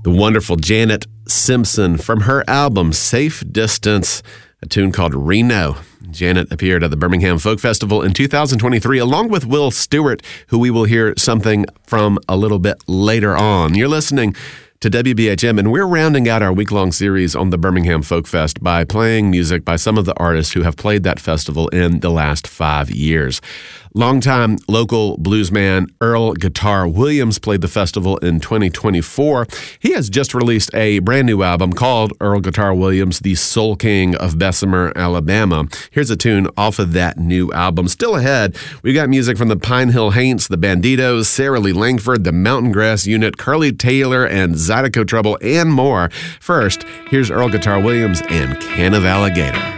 the wonderful Janet Simpson from her album Safe Distance, a tune called Reno. Janet appeared at the Birmingham Folk Festival in 2023 along with Will Stewart, who we will hear something from a little bit later on. You're listening to WBHM, and we're rounding out our week-long series on the Birmingham Folk Fest by playing music by some of the artists who have played that festival in the last 5 years. Longtime local bluesman Earl Guitar Williams played the festival in 2024. He has just released a brand new album called Earl Guitar Williams, the Soul King of Bessemer, Alabama. Here's a tune off of that new album. Still ahead, we got music from the Pine Hill Haints, the Banditos, Sarah Lee Langford, the Mountain Grass Unit, Curly Taylor, and Zydeco Trouble, and more. First, here's Earl Guitar Williams and Can of Alligator.